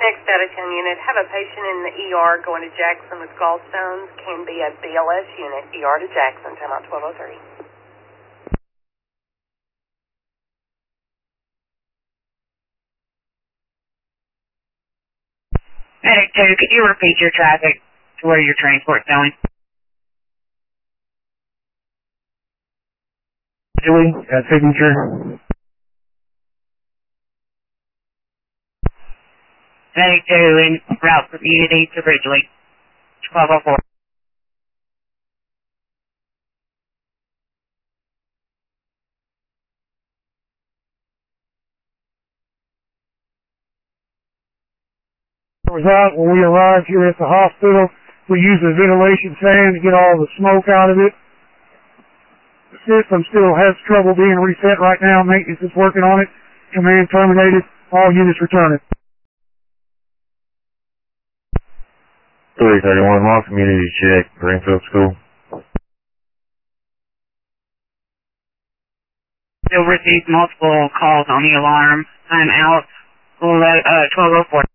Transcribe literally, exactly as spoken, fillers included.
Next out of town unit, have a patient in the E R going to Jackson with gallstones. Can be a B L S unit, E R to Jackson, time out twelve oh three. Medic two, could you repeat your traffic to where your transport's going? Julie, uh, signature. Medic two, in route from Unity to Ridgely, twelve oh four. Was out when we arrived here at the hospital. We used a ventilation fan to get all the smoke out of it. The system still has trouble being reset right now. Maintenance is working on it. Command terminated. All units returning. three thirty-one, law community check, Greenfield School. Still received multiple calls on the alarm. I'm out. twelve oh four.